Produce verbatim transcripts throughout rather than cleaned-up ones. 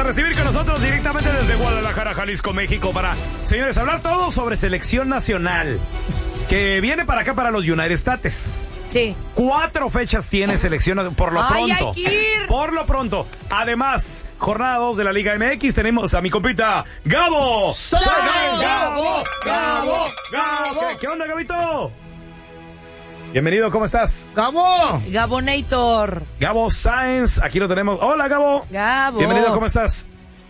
recibir con nosotros directamente desde Guadalajara, Jalisco, México, para, señores, hablar todo sobre selección nacional, que viene para acá, para los United States. Sí. Cuatro fechas tiene selección, por lo Ay, pronto. hay que ir. Por lo pronto. Además, jornada dos de la Liga M X, tenemos a mi compita, Gabo. ¡Soy Gabo! ¡Gabo! ¡Gabo! ¿Qué, ¿Qué onda, Gabito? Bienvenido, ¿cómo estás? ¡Gabo! Gabonator. Gabo Sáenz, aquí lo tenemos. Hola, Gabo. Gabo. Bienvenido, ¿cómo estás?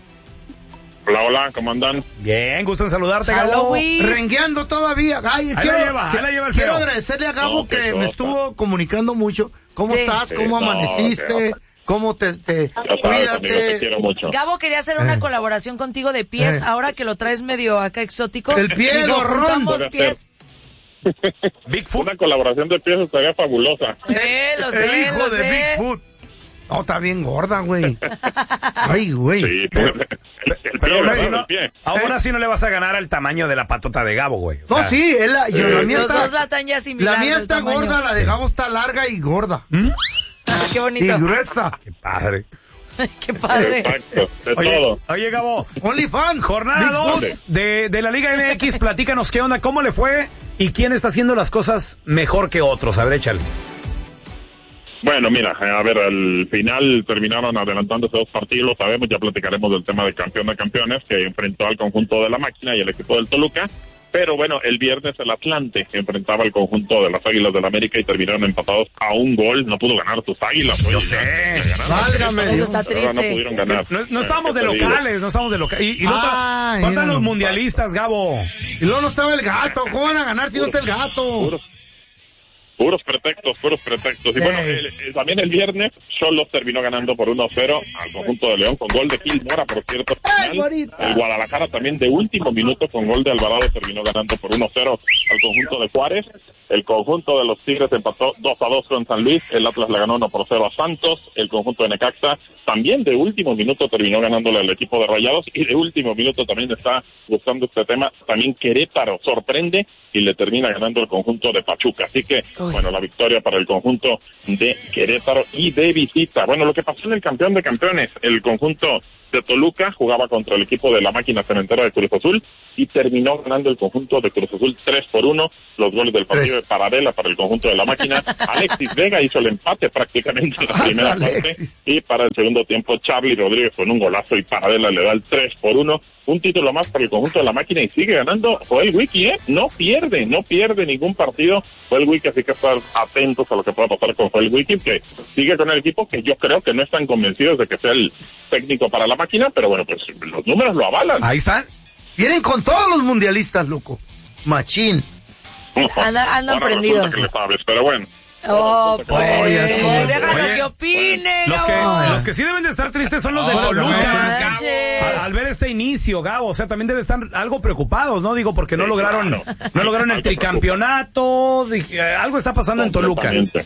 Hola, hola, ¿cómo andan? Bien, gusto en saludarte, Gabo. Halloween. Rengueando todavía. Ay, Ahí quiero, la lleva, ahí la lleva el quiero feo. agradecerle a Gabo No, qué que me cosa. estuvo comunicando mucho. ¿Cómo Sí. estás? ¿Cómo Sí, no, amaneciste? qué ¿Cómo te, te Ya sabes, amigo, te cuídate? quiero mucho. Gabo quería hacer una Eh. colaboración contigo de pies, Eh. ahora que lo traes medio acá exótico. El pie Digo, gorrón. juntamos Puede pies. Bigfoot. Una colaboración de piezas estaría fabulosa. Eh, lo El sé, hijo lo de sé. Bigfoot. No, está bien gorda, güey. Ay, güey. Sí, pero, el Pero pie, aún ¿verdad? así, El no, pie. aún así no le vas a ganar al tamaño de la patota de Gabo, güey. O No, sea, sí, es la, yo, la mía Los está, dos la están ya similar. la mía del está tamaño. gorda, la de Gabo está larga y gorda. Ah, qué Y bonito. gruesa. Qué padre. Qué padre. Exacto, de Oye, todo. oye, Gabo, OnlyFans. jornada Bigfoot. dos de, de la Liga M X, platícanos qué onda, cómo le fue y quién está haciendo las cosas mejor que otros. A ver, échale. Bueno, mira, a ver, al final terminaron adelantándose dos partidos, lo sabemos, ya platicaremos del tema de campeón de campeones, que enfrentó al conjunto de la Máquina y el equipo del Toluca, pero bueno, el viernes el Atlante enfrentaba al conjunto de las Águilas del América y terminaron empatados a un gol, no pudo ganar tus Águilas. Yo oye, sé. ya, ya ganaron. Válgame Eso Dios. está Pero ahora no triste. pudieron ganar. No, no estábamos de ¿Qué te digo? locales, no estábamos de locales. Y, y no Ah, faltan mira los nomás. mundialistas, Gabo. Y luego no estaba el gato. ¿Cómo van a ganar si no está el gato? Puros, puros pretextos, puros pretextos. Y bueno, Ey. el- el- también el viernes, Xolos terminó ganando por uno a cero al conjunto de León, con gol de Gil Mora, por cierto. ¡Ay, final. Morita! El Guadalajara también de último minuto, con gol de Alvarado, terminó ganando por uno a cero al conjunto de Juárez. El conjunto de los Tigres empató dos a dos con San Luis. El Atlas le ganó uno por cero a Santos. El conjunto de Necaxa también de último minuto terminó ganándole al equipo de Rayados. Y de último minuto también está buscando este tema. También Querétaro sorprende y le termina ganando el conjunto de Pachuca. Así que, Uy. bueno, la victoria para el conjunto de Querétaro y de visita. Bueno, lo que pasó en el campeón de campeones, el conjunto de Toluca jugaba contra el equipo de la Máquina Cementera de Cruz Azul y terminó ganando el conjunto de Cruz Azul tres por uno. Los goles del partido Tres. de Paradela para el conjunto de la Máquina. Alexis Vega hizo el empate prácticamente en la Ah, primera parte. Alexis. Y para el segundo tiempo, Charly Rodríguez con un golazo y Paradela le da el tres por uno. Un título más para el conjunto de la Máquina y sigue ganando Joel Wiki, ¿eh? No pierde, no pierde ningún partido Joel Wiki, así que estar atentos a lo que pueda pasar con Joel Wiki, que sigue con el equipo, que yo creo que no están convencidos de que sea el técnico para la Máquina, pero bueno, pues los números lo avalan. Ahí están. Vienen con todos los mundialistas, loco. Machín. Anda- andan Ahora prendidos. resulta que le sabes, pero bueno. Oh, pues, Oye, déjalo oye, que opine, Los que, Gabo. los que sí deben de estar tristes son los de No, Toluca. manches. Al, al ver este inicio, Gabo, o sea, también deben estar algo preocupados, ¿no? Digo, porque no Sí, lograron, claro. no lograron el Algo preocupa. tricampeonato, dije, eh, algo está pasando en Toluca. Completamente.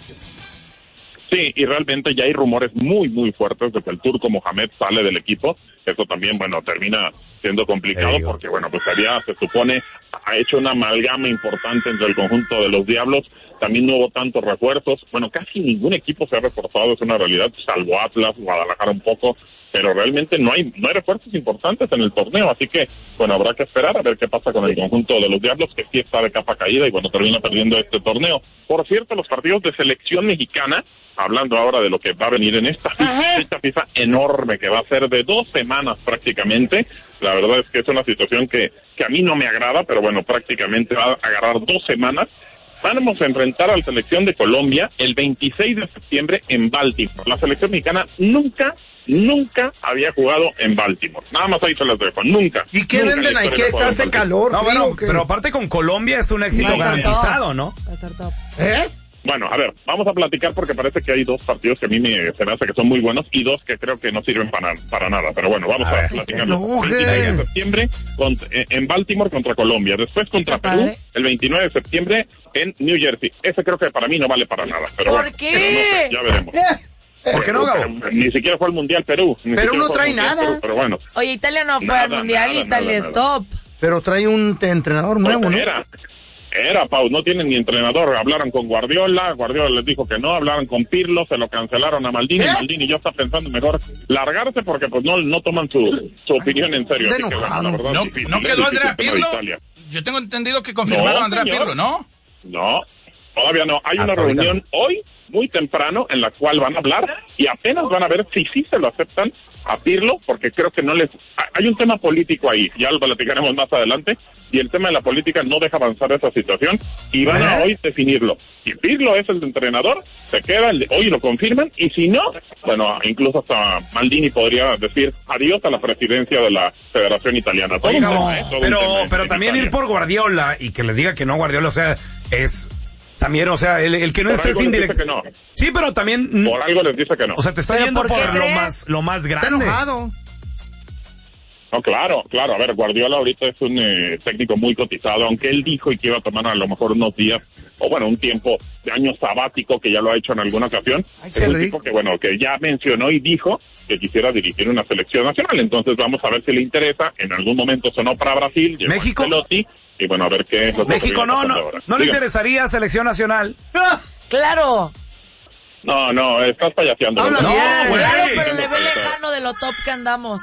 Sí, y realmente ya hay rumores muy, muy fuertes de que el turco Mohamed sale del equipo. Eso también, bueno, termina siendo complicado Digo. porque, bueno, pues había, se supone, ha hecho una amalgama importante entre el conjunto de los Diablos. También no hubo tantos refuerzos. Bueno, casi ningún equipo se ha reforzado, es una realidad, salvo Atlas, Guadalajara un poco, pero realmente no hay no hay refuerzos importantes en el torneo, así que, bueno, habrá que esperar a ver qué pasa con el conjunto de los Diablos, que sí está de capa caída y, bueno, termina perdiendo este torneo. Por cierto, los partidos de selección mexicana, hablando ahora de lo que va a venir en esta fecha FIFA enorme, que va a ser de dos semanas prácticamente, la verdad es que es una situación que, que a mí no me agrada, pero bueno, prácticamente va a agarrar dos semanas. Vamos a enfrentar a la selección de Colombia el veintiséis de septiembre en Baltimore. La selección mexicana nunca, nunca había jugado en Baltimore. Nada más ahí se las dejo, nunca. ¿Y qué Nunca en venden la ahí? historia ¿Qué jugado en hace Baltimore. calor? No, frío, bueno, o qué? pero aparte con Colombia es un éxito Va a estar garantizado, top. ¿no? Va a estar top. ¿Eh? Bueno, a ver, vamos a platicar porque parece que hay dos partidos que a mí me, se me hace que son muy buenos y dos que creo que no sirven para, para nada. Pero bueno, vamos A a, ver. platicar. No se enoje. veintiséis de septiembre cont- eh, en Baltimore contra Colombia. Después contra Está Perú padre. el veintinueve de septiembre en New Jersey. Ese creo que para mí no vale para nada. Pero ¿Por bueno, qué? pero no sé, ya veremos. Eh, ¿Por qué no, Gabo? Eh, Ni siquiera fue al Mundial Perú. Ni Pero siquiera no fue al trae Mundial nada. Perú, pero bueno. Oye, Italia no fue Nada, al mundial nada, y Italia nada, es nada. top. Pero trae un te- entrenador nuevo, ¿no? Era, Era, Pau, no tienen ni entrenador. Hablaron con Guardiola, Guardiola les dijo que no, hablaron con Pirlo, se lo cancelaron a Maldini, ¿Eh? Maldini ya está pensando mejor largarse porque pues no no toman su, su opinión en serio. Así que, bueno, la verdad, ¿No, difícil, ¿no es quedó difícil Andrea el tema de Pirlo? Italia. Yo tengo entendido que confirmaron No, a Andrea señor. Pirlo, ¿no? No, todavía no. Hay Hasta una ahorita reunión hoy, muy temprano, en la cual van a hablar y apenas van a ver si sí se lo aceptan a Pirlo, porque creo que no les... Hay un tema político ahí, ya lo platicaremos más adelante, y el tema de la política no deja avanzar esa situación, y van a hoy definirlo. Si Pirlo es el entrenador, se queda, el de hoy lo confirman, y si no, bueno, incluso hasta Maldini podría decir adiós a la presidencia de la Federación Italiana. Todo Oye, un no, tema, ¿eh? Todo un pero, tema en- pero en también Italia. ir por Guardiola y que les diga que no Guardiola, o sea, es también, o sea, el, el que no Por esté algo sin les dice directo. que no. Sí, pero también, mm, Por algo les dice que no. o sea, te está ¿Pero yendo por por, qué lo crees? más, lo más Está grande. enojado. No, claro, claro. A ver, Guardiola ahorita es un eh, técnico muy cotizado, aunque él dijo y que iba a tomar a lo mejor unos días, o bueno, un tiempo de año sabático, que ya lo ha hecho en alguna ocasión. Ay, es qué un rico. tipo que, bueno, que ya mencionó y dijo que quisiera dirigir una selección nacional. Entonces vamos a ver si le interesa. En algún momento sonó para Brasil, llegó México. Ancelotti, y bueno, a ver qué es lo que México termina no, pasando no, ahora. no le Dígame. interesaría selección nacional. Claro, No, no, estás payaseando. Habla ¿verdad? bien. No, güey. claro, pero le ve lejano de lo top que andamos.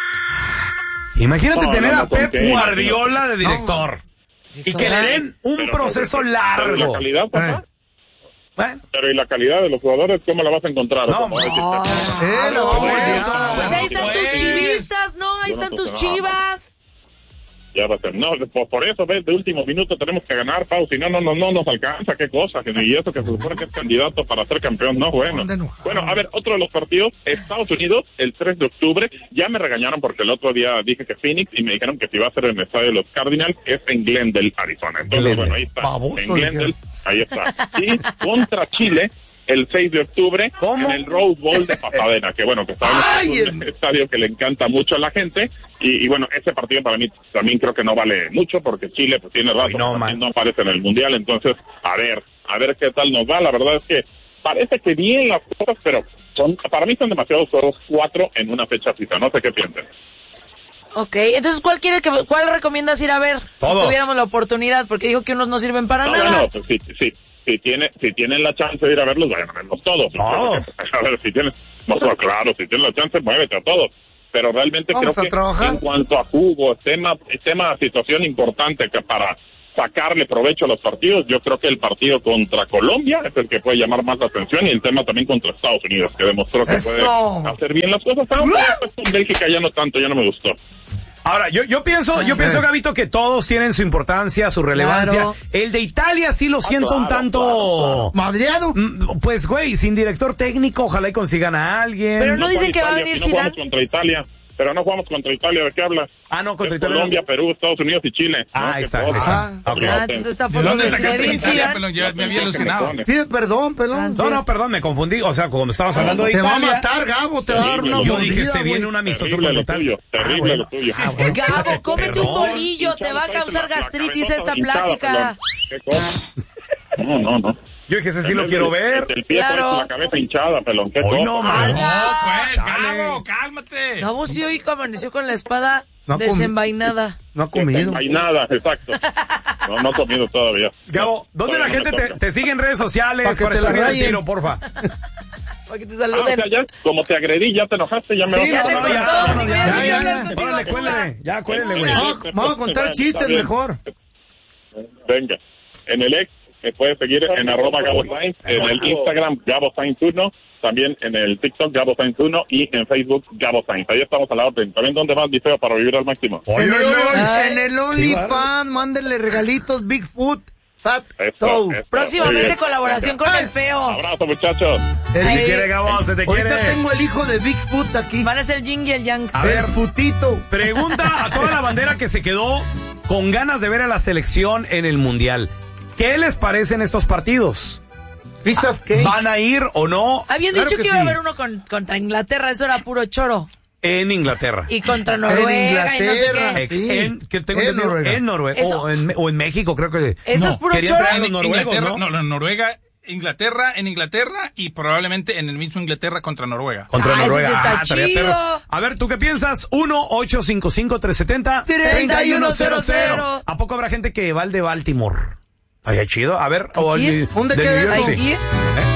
Imagínate No, tener no, no, a Pep ¿con qué? Guardiola de director. Y que le den un Pero, proceso pero, pero, ¿y la largo. calidad, papá? Bueno, Pero ¿y la calidad de los jugadores cómo la vas a encontrar? No, Como deciste. Oh. Eh, lo por vamos a eso. olvidar. Pues ahí están tus Pues. chivistas, ¿no? Ahí Yo no están tus puse nada. chivas. Ya va a ser. No, por, por eso, ves, de último minuto tenemos que ganar, Pau. Si no, no, no, no nos alcanza. Qué cosa. Que, y eso que se supone que es candidato para ser campeón. No, bueno. Anda enojado. Bueno, a ver, otro de los partidos. Estados Unidos, el tres de octubre. Ya me regañaron porque el otro día dije que Phoenix y me dijeron que si va a ser en el estadio de los Cardinals, es en Glendale, Arizona. Entonces, Glendale. bueno, ahí está. Baboso, en Glendale, dijeron. ahí está. Y contra Chile, el seis de octubre, ¿Cómo? en el Rose Bowl de Pasadena, que bueno, que sabemos Ay, que es un el- estadio que le encanta mucho a la gente, y, y bueno, ese partido para mí también creo que no vale mucho, porque Chile pues tiene rato Ay, no, que man. no aparece en el Mundial, entonces, a ver, a ver qué tal nos va. La verdad es que parece que bien las cosas, pero son, para mí son demasiados juegos, cuatro en una fecha fija, no sé qué piensen. Ok, entonces, ¿cuál quiere que, cuál recomiendas ir a ver? Todos. Si tuviéramos la oportunidad, porque dijo que unos no sirven para No, nada. bueno, pues sí, sí. Si, tiene, si tienen la chance de ir a verlos, vayan a verlos todos. Todos. A ver, si tienen, no, no, claro, si tienen la chance, muévete a todos. Pero realmente Vamos creo a que trabajar. en cuanto a jugo, tema, tema, situación importante que para sacarle provecho a los partidos, yo creo que el partido contra Colombia es el que puede llamar más la atención, y el tema también contra Estados Unidos, que demostró que ¡Eso! puede hacer bien las cosas. Aunque después con Bélgica ya no tanto, ya no me gustó. ahora, yo, yo pienso, yo pienso, Gabito, que todos tienen su importancia, su relevancia. Claro. El de Italia sí lo siento un claro, tanto... claro, Madreado. Mm, Pues, güey, sin director técnico, ojalá y consigan a alguien. Pero no dicen que va a Italia, venir si no jugamos Zidane. contra Italia, pero no jugamos contra Italia, ¿de qué hablas? Ah, no, contra Es Italia. Colombia, Perú, Estados Unidos y Chile. Ah, ¿no? ahí ¿Qué está, ahí cosa? está. Ah. Ok. Ah, entonces está ¿De foto dónde de sacaste Zinedine Italia? Zidane. Pelón? Ya me había ¿Qué me alucinado. pone? Pide perdón, pelón. No, no, perdón, me confundí. O sea, cuando estabas hablando de Te va a Italia... matar, Gabo. Te va a dar Terrible, una Yo mordida, dije, se güey. viene un amistoso Terrible con lo Italia. tuyo, terrible Ah, bueno. lo tuyo. Ah, bueno. Gabo, cómete un Perdón. bolillo, te va a causar gastritis esta plática. ¿Qué cosa? No, no, no. Yo dije, ese sí lo quiero ver. El pie Claro. traes la cabeza hinchada, pelón. ¿Qué Hoy cosa? no más. No, pues, Chale. Gabo, cálmate. Gabo sí hoy amaneció con la espada No ha comi- desenvainada. No ha comido. No hay nada, exacto. No, no he comido todavía. Gabo, ¿dónde la Todavía gente no me te, toca. te sigue en redes sociales Pa' que para te la estar bien al rayen. tiro, porfa? Para que te Ah, o sea, saluden. ya, como te agredí, ya te enojaste, ya me Sí, Ya vas te a- no, no, ya, cortó, no, no, Miguel, ya, Miguel, ya, hablar ya. contigo, Órale, fuga. cuélele, ya, cuélele, güey. Vamos, vamos a contar chistes mejor. Venga, en el ex me puedes seguir en arroba Gabo Sainz, en el Instagram Gabo Sainz uno, también en el TikTok Gabo Sainz uno y en Facebook Gabo Sainz. Ahí estamos a la orden. También donde más video para vivir al máximo. Oye, En el, oye, oye. Ay. en el OnlyFans, mándenle regalitos Bigfoot, Fat Eso, Toe. eso. Muy Próximamente bien. colaboración con el feo. Abrazo, muchachos. Se El- te quiere, Gabo, se te quiere. Ahorita tengo el hijo de Bigfoot aquí. Van a ser Ying y el Yang. A ver, El futito. pregunta a toda la bandera que se quedó con ganas de ver a la selección en el Mundial. ¿Qué les parecen estos partidos? Piece of cake. ¿Van a ir o no Habían Claro dicho que que iba a sí. haber uno con- contra Inglaterra, eso era puro choro. en Inglaterra? Y contra En Noruega y no sé Inglaterra. qué. Eh, sí. en, que tengo En entendido, Noruega. en Noruega. Eso. O en, o en México, creo que. Eso No, es puro querían choro. traer a los noruegos, Inglaterra, ¿no? no, no, Noruega, Inglaterra, en Inglaterra y probablemente en el mismo Inglaterra contra Noruega. Contra Ah, eso Noruega. sí está Ah, estaría chido. perro. A ver, ¿tú qué piensas? uno ocho cinco cinco tres siete cero treinta y uno cero cero. ¿A poco habrá gente que va al de Baltimore? Ay, chido. A ver, o ¿Aquí? el- ¿Dónde del queda New York, eso? sí. ¿Aquí? ¿Eh?